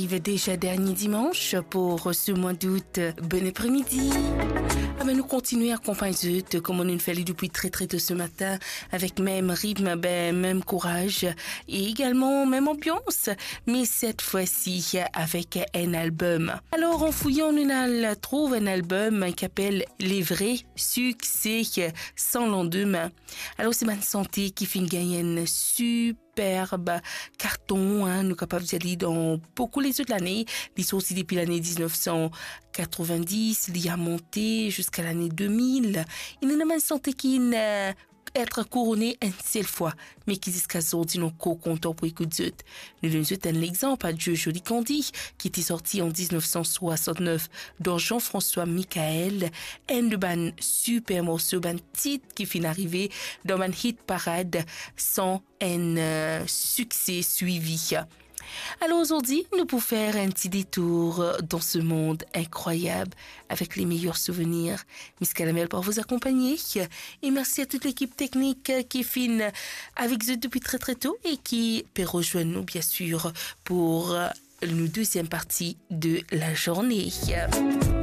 arrive déjà dernier dimanche pour ce mois d'août. Bon après-midi. Nous continuons à accompagner comme on nous fait depuis très tôt ce matin avec même rythme, même courage et également même ambiance, mais cette fois-ci avec un album. Alors en fouillant, on trouve un album qui s'appelle Les vrais succès sans lendemain. Alors c'est ma santé qui fait gagner un superbe carton, nous sommes capables d'y aller dans beaucoup les autres années. Ils sont aussi depuis l'année 1990, il y a monté jusqu'à l'année 2000. Il y a une santé qui être couronné une seule fois, mais qui jusqu'à aujourd'hui n'ont qu'au content pour écouter. Nous donnons un exemple à Dieu Joli Candy, qui était sorti en 1969 dans Jean-François Michael, un super morceau, un titre qui finit arrivé dans un hit parade sans un succès suivi. Alors aujourd'hui, nous pouvons faire un petit détour dans ce monde incroyable avec les meilleurs souvenirs. Miss Calamel pour vous accompagner et merci à toute l'équipe technique qui est avec vous depuis très tôt et qui peut rejoindre nous bien sûr pour une deuxième partie de la journée.